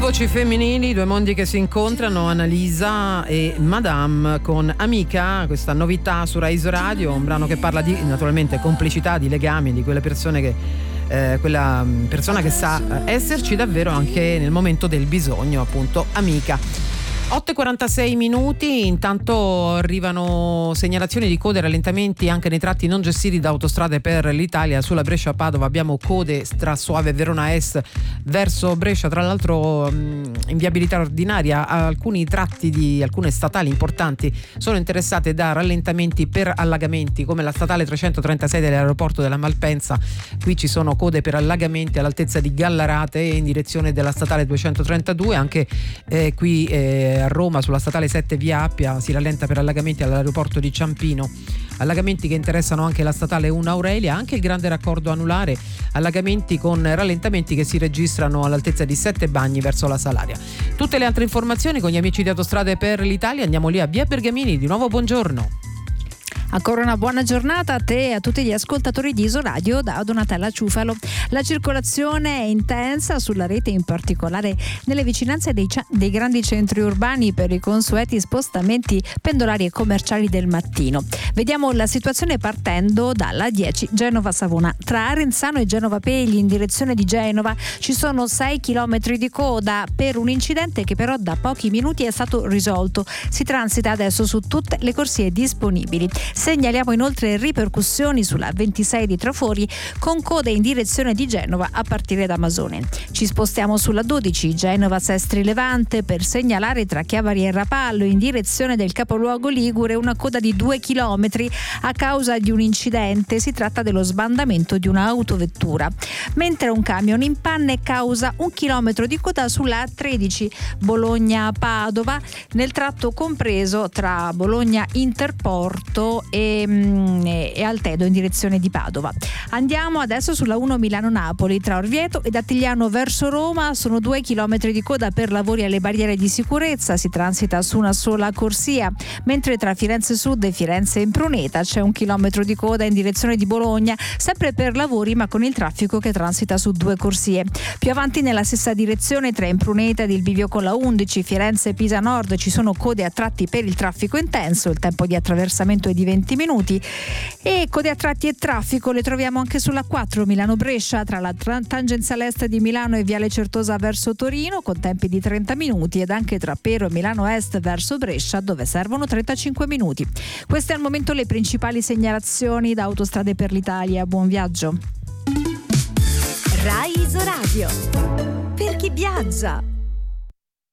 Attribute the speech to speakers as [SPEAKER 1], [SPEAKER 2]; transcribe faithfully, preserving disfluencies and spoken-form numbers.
[SPEAKER 1] voci femminili, due mondi che si incontrano, Annalisa e Madame con Amica, questa novità su Rai Radio, un brano che parla di naturalmente complicità, di legami, di quelle persone che eh, quella persona che sa esserci davvero anche nel momento del bisogno, appunto Amica. otto e quarantasei minuti, intanto arrivano segnalazioni di code e rallentamenti anche nei tratti non gestiti da Autostrade per l'Italia. Sulla Brescia-Padova abbiamo code tra Soave e Verona Est verso Brescia, tra l'altro in viabilità ordinaria. Alcuni tratti di alcune statali importanti sono interessate da rallentamenti per allagamenti, come la statale trecentotrentasei dell'aeroporto della Malpensa. Qui ci sono code per allagamenti all'altezza di Gallarate in direzione della statale duecentotrentadue, anche eh, qui eh, a Roma sulla statale sette via Appia si rallenta per allagamenti all'aeroporto di Ciampino, allagamenti che interessano anche la statale uno Aurelia, anche il grande raccordo anulare, allagamenti con rallentamenti che si registrano all'altezza di Sette Bagni verso la Salaria. Tutte le altre informazioni con gli amici di Autostrade per l'Italia, andiamo lì a via Bergamini. Di nuovo buongiorno.
[SPEAKER 2] Ancora una buona giornata a te e a tutti gli ascoltatori di Isoradio da Donatella Ciufalo. La circolazione è intensa sulla rete, in particolare nelle vicinanze dei, dei grandi centri urbani per i consueti spostamenti pendolari e commerciali del mattino. Vediamo la situazione partendo dalla dieci Genova-Savona. Tra Arenzano e Genova Pegli in direzione di Genova ci sono sei chilometri di coda per un incidente che però da pochi minuti è stato risolto. Si transita adesso su tutte le corsie disponibili. Segnaliamo inoltre ripercussioni sulla ventisei di Trafori con code in direzione di Genova a partire da Masone. Ci spostiamo sulla dodici Genova-Sestri Levante per segnalare tra Chiavari e Rapallo in direzione del capoluogo ligure una coda di due chilometri a causa di un incidente. Si tratta dello sbandamento di un'autovettura, mentre un camion in panne causa un chilometro di coda sulla A tredici Bologna-Padova nel tratto compreso tra Bologna Interporto e, e Altedo in direzione di Padova. Andiamo adesso sulla uno Milano-Napoli tra Orvieto ed Attigliano verso Roma, sono due chilometri di coda per lavori alle barriere di sicurezza, si transita su una sola corsia, mentre tra Firenze Sud e Firenze Impruneta c'è un chilometro di coda in direzione di Bologna, sempre per lavori ma con il traffico che transita su due corsie. Più avanti nella stessa direzione tra Impruneta ed il bivio con la undici Firenze-Pisa Nord ci sono code a tratti per il traffico intenso, il tempo di attraversamento è di venti minuti, e code a tratti e traffico le troviamo anche sulla quattro Milano-Brescia tra la tangenziale est di Milano e Viale Certosa verso Torino con tempi di trenta minuti, ed anche tra Pero e Milano Est verso Brescia dove servono trentacinque minuti. Queste al momento le principali segnalazioni da Autostrade per l'Italia. Buon viaggio.
[SPEAKER 3] Rai Isoradio, per chi viaggia.